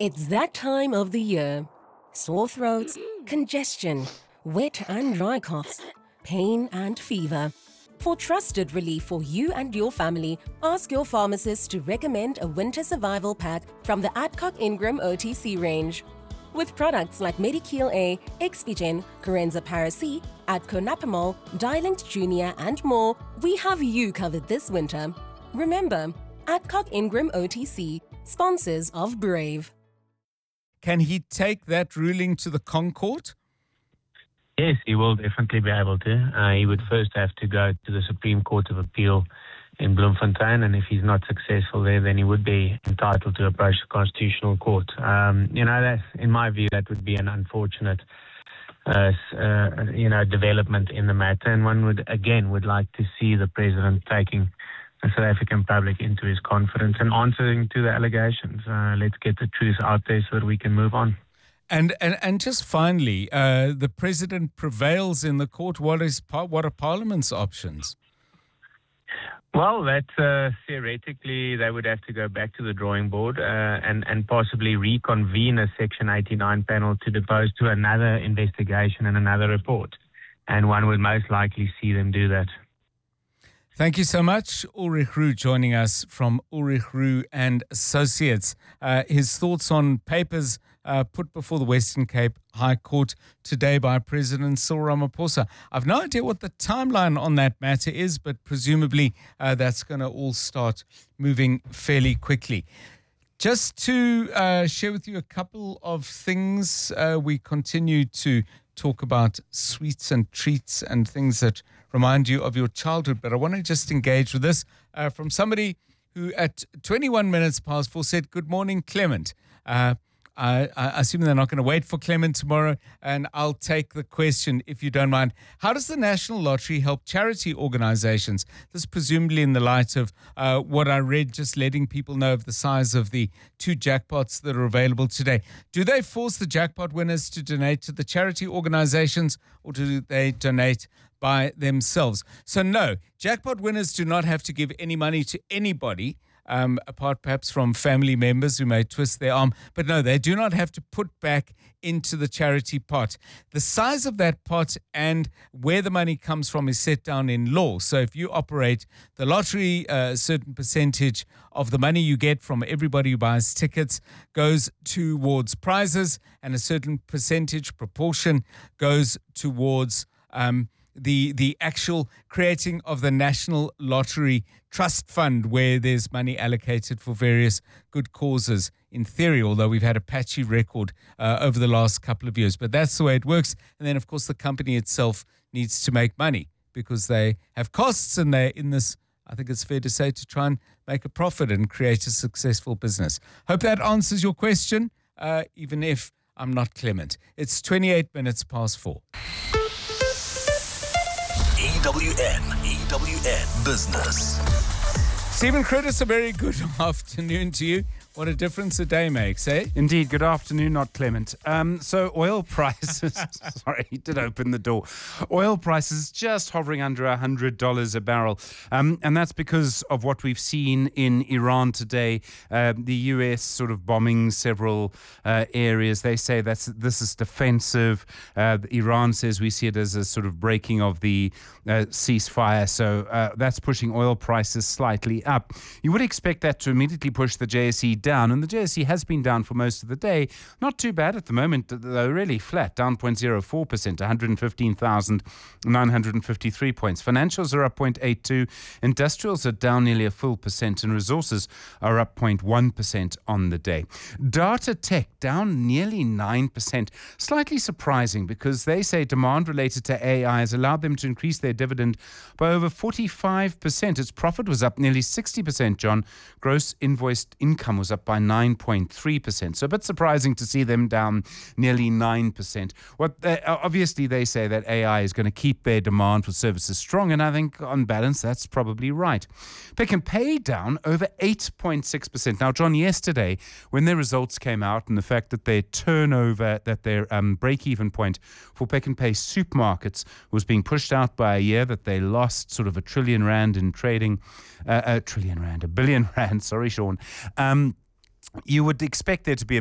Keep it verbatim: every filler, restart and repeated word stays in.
It's that time of the year. Sore throats, congestion, wet and dry coughs, pain and fever. For trusted relief for you and your family, ask your pharmacist to recommend a winter survival pack from the Adcock Ingram O T C range. With products like Medikeel A, Expigen, Corenza Paracy, Adco Napamol, Dialint Junior and more, we have you covered this winter. Remember, Adcock Ingram O T C, sponsors of Brave. Can he take that ruling to the Concourt? Yes, he will definitely be able to. Uh, he would first have to go to the Supreme Court of Appeal in Bloemfontein, and if he's not successful there, then he would be entitled to approach the Constitutional Court. Um, you know, that's, in my view, that would be an unfortunate, uh, uh, you know, development in the matter, and one would, again, would like to see the President taking the South African public into his confidence and answering to the allegations. Uh, let's get the truth out there so that we can move on. And and, and just finally, uh, the President prevails in the court. What is par- what are Parliament's options? Well, that uh, theoretically they would have to go back to the drawing board uh, and, and possibly reconvene a Section eighty-nine panel to depose to another investigation and another report. And one would most likely see them do that. Thank you so much. Ulrich Roux joining us from Ulrich Roux and Associates. Uh, his thoughts on papers uh, put before the Western Cape High Court today by President Cyril Ramaphosa. I've no idea what the timeline on that matter is, but presumably uh, that's going to all start moving fairly quickly. Just to uh, share with you a couple of things, uh, we continue to talk about sweets and treats and things that remind you of your childhood. But I want to just engage with this uh, from somebody who at twenty-one minutes past four said, "Good morning, Clement." Uh, I, I assume they're not going to wait for Clement tomorrow, and I'll take the question if you don't mind. How does the National Lottery help charity organizations? This presumably in the light of uh, what I read, just letting people know of the size of the two jackpots that are available today. Do they force the jackpot winners to donate to the charity organizations, or do they donate by themselves? So no, jackpot winners do not have to give any money to anybody, Um, apart perhaps from family members who may twist their arm. But no, they do not have to put back into the charity pot. The size of that pot and where the money comes from is set down in law. So if you operate the lottery, a certain percentage of the money you get from everybody who buys tickets goes towards prizes, and a certain percentage proportion goes towards um, the the actual creating of the National Lottery Trust Fund, where there's money allocated for various good causes in theory, although we've had a patchy record uh, over the last couple of years. But that's the way it works. And then, of course, the company itself needs to make money because they have costs, and they're in this, I think it's fair to say, to try and make a profit and create a successful business. Hope that answers your question, uh, even if I'm not Clement. It's twenty-eight minutes past four. E W N, E W N Business. Stephen Curtis, a very good afternoon to you. What a difference a day makes, eh? Indeed. Good afternoon, not Clement. Um, so oil prices, sorry, he did open the door. Oil prices just hovering under one hundred dollars a barrel. Um, and that's because of what we've seen in Iran today. Uh, the U S sort of bombing several uh, areas. They say that's this is defensive. Uh, Iran says we see it as a sort of breaking of the uh, ceasefire. So uh, that's pushing oil prices slightly up. You would expect that to immediately push the J S E down, and the J S E has been down for most of the day. Not too bad at the moment, though, really flat, down zero point zero four percent, one hundred fifteen thousand nine hundred fifty-three points. Financials are up zero point eight two, industrials are down nearly a full percent, and resources are up zero point one percent on the day. Data tech down nearly nine percent, slightly surprising because they say demand related to A I has allowed them to increase their dividend by over forty-five percent. Its profit was up nearly sixty percent, John. Gross invoiced income was up by nine point three percent. So a bit surprising to see them down nearly nine percent. What they, obviously they say that A I is going to keep their demand for services strong, and I think on balance that's probably right. Pick and Pay down over eight point six percent. Now, John, yesterday when their results came out and the fact that their turnover, that their um, break-even point for Pick and Pay supermarkets was being pushed out by a year, that they lost sort of a trillion rand in trading, uh, a trillion rand, a billion rand, sorry, Sean. Um, You would expect there to be a